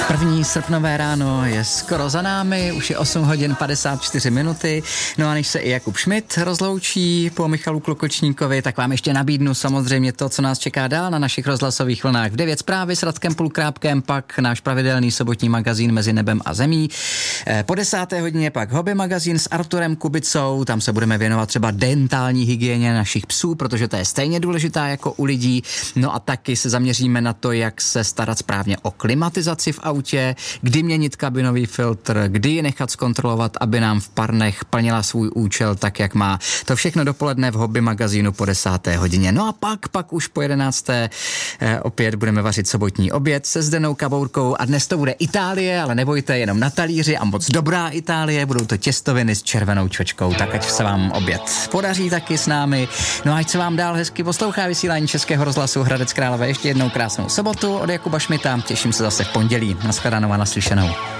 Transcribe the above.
První srpnové ráno je skoro za námi, už je 8 hodin 54 minuty, no a než se i Jakub Schmidt rozloučí po Michalu Klokočníkovi, tak vám ještě nabídnu samozřejmě to, co nás čeká dál na našich rozhlasových vlnách. V 9 zprávy s Radkem Pulkrápkem, pak náš pravidelný sobotní magazín Mezi nebem a zemí. Po 10. hodině pak hobby magazín s Arturem Kubicou, tam se budeme věnovat třeba dentální hygieně našich psů, protože to je stejně důležitá jako u lidí. No a taky se zaměříme na to, jak se starat správně o klimatizaci v autě, kdy měnit kabinový filtr, kdy ji nechat zkontrolovat, aby nám v parnech plnila svůj účel tak, jak má. To všechno dopoledne v hobby magazínu po 10. hodině. No a pak už po 11. opět budeme vařit sobotní oběd se Zdenou Kabourkou a dnes to bude Itálie, ale nebojte, jenom na talíři a moc dobrá Itálie, budou to těstoviny s červenou čočkou, tak ať se vám oběd podaří taky s námi. No a ať se vám dál hezky poslouchá vysílání Českého rozhlasu Hradec Králové. Ještě jednou krásnou sobotu od Jakuba Šmita. Těším se zase v pondělí. Nashledanou a naslyšenou.